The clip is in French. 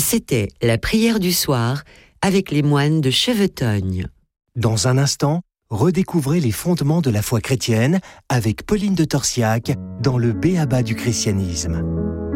C'était la prière du soir avec les moines de Chevetogne. Dans un instant, redécouvrez les fondements de la foi chrétienne avec Pauline de Torsiac dans le B.A.B.A. du christianisme.